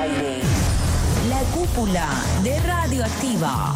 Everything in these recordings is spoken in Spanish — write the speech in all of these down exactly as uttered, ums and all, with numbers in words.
aire. La cúpula de Radioactiva.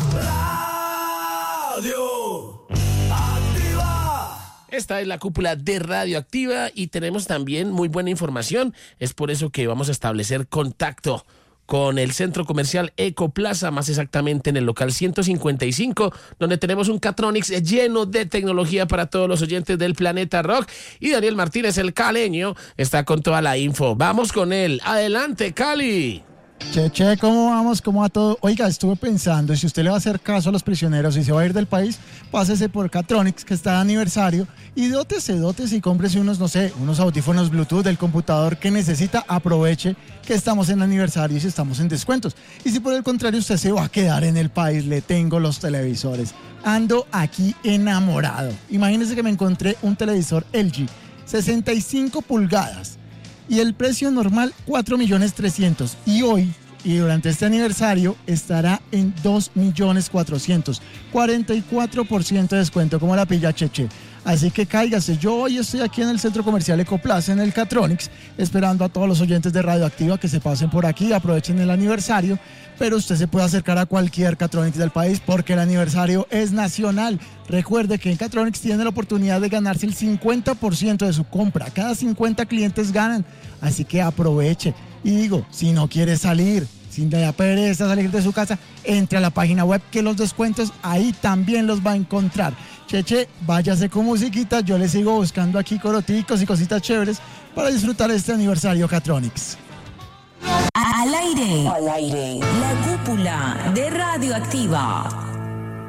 Radio Activa. Esta es la cúpula de Radioactiva y tenemos también muy buena información. Es por eso que vamos a establecer contacto con el centro comercial Ecoplaza, más exactamente en el local ciento cincuenta y cinco, donde tenemos un Catronics lleno de tecnología para todos los oyentes del Planeta Rock. Y Daniel Martínez, el caleño, está con toda la info. Vamos con él. Adelante, Cali. Che, che, ¿cómo vamos? ¿Cómo va todo? Oiga, estuve pensando, si usted le va a hacer caso a los prisioneros y se va a ir del país, pásese por Catronics, que está de aniversario, y dótese, dótese y cómprese unos, no sé, unos audífonos Bluetooth del computador que necesita. Aproveche que estamos en aniversario y si estamos en descuentos. Y si por el contrario usted se va a quedar en el país, le tengo los televisores. Ando aquí enamorado. Imagínese que me encontré un televisor L G, sesenta y cinco pulgadas. Y el precio normal, cuatro millones trescientos mil. Y hoy, y durante este aniversario, estará en dos millones cuatrocientos mil. cuarenta y cuatro por ciento de descuento, como la pilla Cheche. Así que cáigase. Yo hoy estoy aquí en el Centro Comercial Ecoplaza, en el Catronics, esperando a todos los oyentes de Radioactiva que se pasen por aquí, aprovechen el aniversario. Pero usted se puede acercar a cualquier Catronics del país porque el aniversario es nacional. Recuerde que en Catronics tiene la oportunidad de ganarse el cincuenta por ciento de su compra. Cada cincuenta clientes ganan. Así que aproveche. Y digo, si no quiere salir, si le da pereza salir de su casa, entre a la página web que los descuentos ahí también los va a encontrar. Cheche, váyase con musiquita. Yo le sigo buscando aquí coroticos y cositas chéveres para disfrutar este aniversario Catronics. Al aire. Al aire. La cúpula de Radioactiva.